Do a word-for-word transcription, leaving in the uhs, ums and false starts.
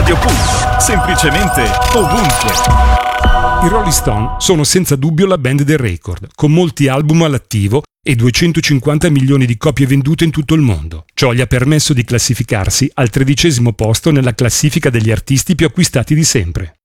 Radio Punto, semplicemente ovunque. I Rolling Stone sono senza dubbio la band del record, con molti album all'attivo e duecentocinquanta milioni di copie vendute in tutto il mondo. Ciò gli ha permesso di classificarsi al tredicesimo posto nella classifica degli artisti più acquistati di sempre.